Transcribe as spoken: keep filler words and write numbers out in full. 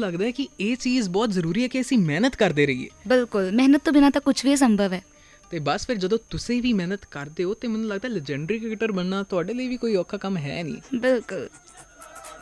ਲੱਗਦਾ ਹੈ ਕਿ ਇਹ ਚੀਜ਼ ਬਹੁਤ ਜ਼ਰੂਰੀ ਹੈ ਕਿ ਅਸੀਂ ਮਿਹਨਤ ਕਰਦੇ ਰਹੀਏ। ਬਿਲਕੁਲ, ਮਿਹਨਤ ਤੋਂ ਬਿਨਾਂ ਤਾਂ ਕੁਛ ਵੀ ਸੰਭਵ ਹੈ। ਤੇ ਬਸ ਫਿਰ ਜਦੋਂ ਤੁਸੀਂ ਵੀ ਮਿਹਨਤ ਕਰਦੇ ਹੋ ਤੇ ਮੈਨੂੰ ਲੱਗਦਾ ਲੈਜੈਂਡਰੀ ਕ੍ਰਿਕਟਰ ਬਣਨਾ ਤੁਹਾਡੇ ਲਈ ਵੀ ਕੋਈ ਔਖਾ ਕੰਮ ਹੈ ਨਹੀਂ। ਬਿਲਕੁਲ।